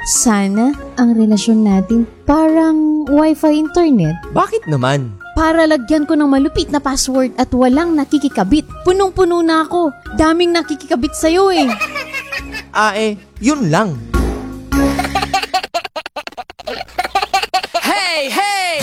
Sana ang relasyon natin parang wifi internet. Bakit naman? Para lagyan ko ng malupit na password at walang nakikikabit. Punong-puno na ako. Daming nakikikabit sa'yo eh. Yun lang.